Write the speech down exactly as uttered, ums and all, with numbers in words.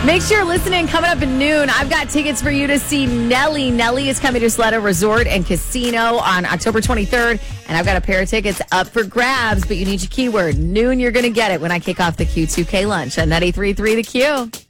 Make sure you're listening. Coming up at noon, I've got tickets for you to see Nelly. Nelly is coming to Sletta Resort and Casino on October twenty-third. And I've got a pair of tickets up for grabs, but you need your keyword. Noon, you're going to get it when I kick off the Q two K lunch on ninety-three point three The Q.